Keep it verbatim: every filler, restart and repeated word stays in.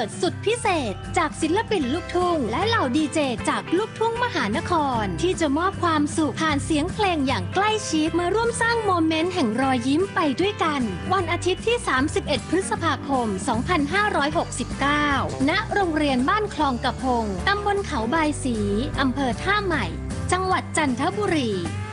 ตสุดพิเศษจากศิลปินลูกทุ่งและเหล่าดีเจจากลูกทุ่งมหานครที่จะมอบความสุขผ่านเสียงเพลงอย่างใกล้ชิดมาร่วมสร้างโมเมนต์แห่งรอยยิ้มไปด้วยกันวันอาทิตย์ที่สามสิบเอ็ดพฤษภาคมสองพันห้าร้อยหกสิบเก้าณโรงเรียนบ้านคลองกระพงตำบลเขาบายศรีอำเภอท่าใหม่จังหวัดจันทบุรี